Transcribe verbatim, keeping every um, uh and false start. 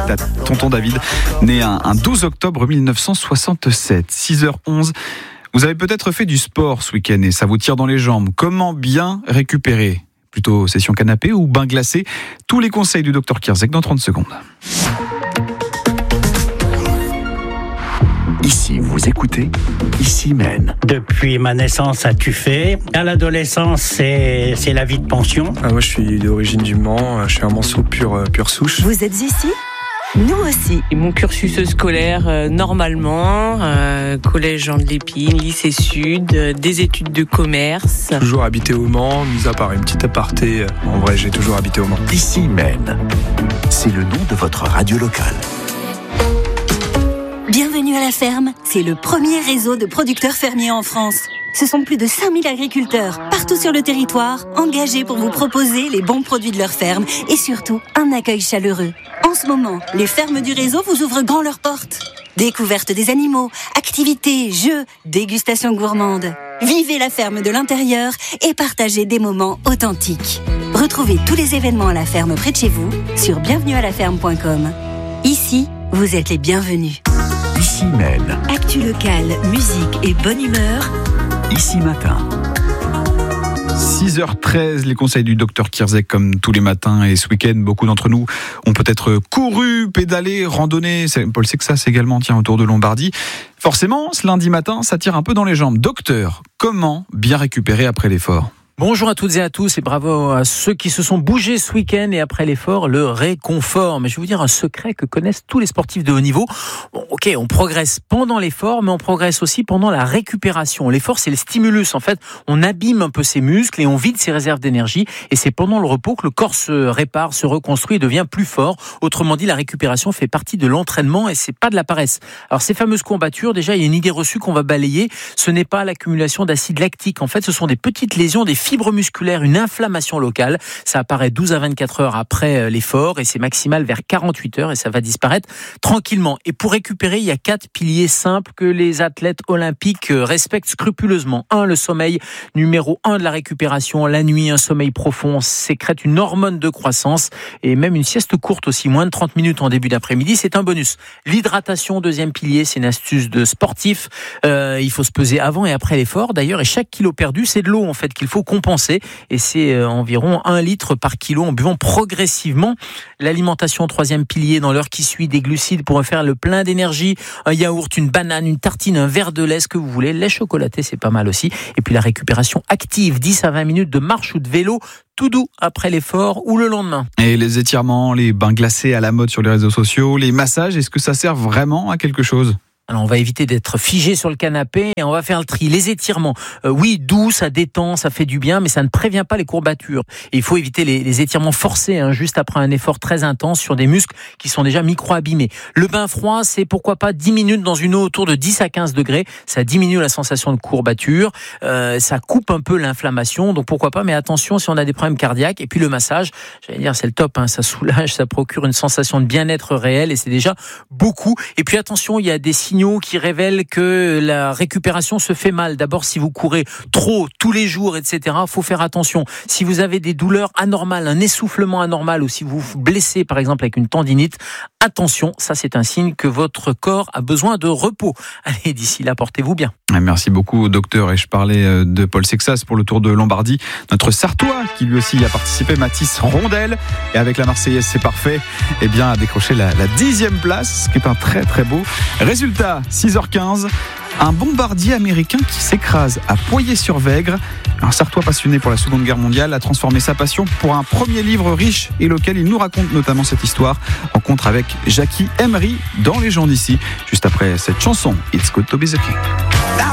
ta tonton David, né un, un douze octobre mille neuf cent soixante-sept, six heures onze. Vous avez peut-être fait du sport ce week-end et ça vous tire dans les jambes. Comment bien récupérer ? Plutôt session canapé ou bain glacé ? Tous les conseils du docteur Kierzek dans trente secondes. Ici, vous écoutez, ici mène. Depuis ma naissance à Tuffet, à l'adolescence, c'est, c'est la vie de pension. Ah, moi, je suis d'origine du Mans, je suis un Manceau pure, pure souche. Vous êtes ici ? Nous aussi. Et mon cursus scolaire, euh, normalement, euh, collège Jean de Lépine, lycée Sud, euh, des études de commerce. Toujours habité au Mans, mis à part une petite aparté. En vrai, j'ai toujours habité au Mans. Ici mène. C'est le nom de votre radio locale. Bienvenue à la ferme, c'est le premier réseau de producteurs fermiers en France. Ce sont plus de cinq mille agriculteurs, partout sur le territoire, engagés pour vous proposer les bons produits de leur ferme et surtout un accueil chaleureux. En ce moment, les fermes du réseau vous ouvrent grand leurs portes. Découverte des animaux, activités, jeux, dégustations gourmandes. Vivez la ferme de l'intérieur et partagez des moments authentiques. Retrouvez tous les événements à la ferme près de chez vous sur bienvenue à la ferme point com. Ici, vous êtes les bienvenus. Ici mène. Actu locale, musique et bonne humeur. Ici matin. six heures treize, les conseils du docteur Kierzek comme tous les matins. Et ce week-end, beaucoup d'entre nous ont peut-être couru, pédalé, randonné. Paul Sexas également, tiens, autour de Lombardie. Forcément, ce lundi matin, ça tire un peu dans les jambes. Docteur, comment bien récupérer après l'effort ? Bonjour à toutes et à tous et bravo à ceux qui se sont bougés ce week-end et après l'effort, le réconfort. Mais je vais vous dire un secret que connaissent tous les sportifs de haut niveau. Bon, ok, on progresse pendant l'effort, mais on progresse aussi pendant la récupération. L'effort, c'est le stimulus. En fait, on abîme un peu ses muscles et on vide ses réserves d'énergie. Et c'est pendant le repos que le corps se répare, se reconstruit et devient plus fort. Autrement dit, la récupération fait partie de l'entraînement et c'est pas de la paresse. Alors, ces fameuses courbatures, déjà, il y a une idée reçue qu'on va balayer. Ce n'est pas l'accumulation d'acide lactique. En fait, ce sont des petites lésions, des fibres musculaires, une inflammation locale. Ça apparaît douze à vingt-quatre heures après l'effort et c'est maximal vers quarante-huit heures et ça va disparaître tranquillement. Et pour récupérer, il y a quatre piliers simples que les athlètes olympiques respectent scrupuleusement. Un, le sommeil. Numéro un de la récupération, la nuit, un sommeil profond sécrète une hormone de croissance et même une sieste courte aussi, moins de trente minutes en début d'après-midi, c'est un bonus. L'hydratation, deuxième pilier, c'est une astuce de sportif. Euh, il faut se peser avant et après l'effort d'ailleurs et chaque kilo perdu, c'est de l'eau en fait qu'il faut compenser. Et c'est environ un litre par kilo en buvant progressivement. L'alimentation, troisième pilier, dans l'heure qui suit, des glucides pour faire le plein d'énergie, un yaourt, une banane, une tartine, un verre de lait, ce que vous voulez. Lait chocolaté, c'est pas mal aussi. Et puis la récupération active, dix à vingt minutes de marche ou de vélo, tout doux après l'effort ou le lendemain. Et les étirements, les bains glacés à la mode sur les réseaux sociaux, les massages, est-ce que ça sert vraiment à quelque chose ? Alors on va éviter d'être figé sur le canapé et on va faire le tri. Les étirements, euh, oui, doux, ça détend, ça fait du bien, mais ça ne prévient pas les courbatures. Et il faut éviter les, les étirements forcés, hein, juste après un effort très intense sur des muscles qui sont déjà micro-abîmés. Le bain froid, c'est pourquoi pas dix minutes dans une eau autour de dix à quinze degrés. Ça diminue la sensation de courbature, euh, ça coupe un peu l'inflammation, donc pourquoi pas, mais attention si on a des problèmes cardiaques. Et puis le massage, j'allais dire, c'est le top, hein, ça soulage, ça procure une sensation de bien-être réel et c'est déjà beaucoup. Et puis attention, il y a des signaux qui révèlent que la récupération se fait mal. D'abord, si vous courez trop tous les jours, et cetera, faut faire attention. Si vous avez des douleurs anormales, un essoufflement anormal, ou si vous vous blessez, par exemple, avec une tendinite, attention, ça c'est un signe que votre corps a besoin de repos. Allez, d'ici là, portez-vous bien. Merci beaucoup, docteur. Et je parlais de Paul Sexas pour le Tour de Lombardie. Notre Sartois, qui lui aussi a participé, Mathis Rondel. Et avec la Marseillaise, c'est parfait. Eh bien, a décroché la, la dixième place, ce qui est un très très beau résultat. six heures quinze. Un bombardier américain qui s'écrase à Poyet-sur-Vègre. Un Sartois passionné pour la Seconde Guerre mondiale a transformé sa passion pour un premier livre riche et lequel il nous raconte notamment cette histoire. Rencontre avec Jackie Emery dans Les gens d'ici, juste après cette chanson It's Good to be the King.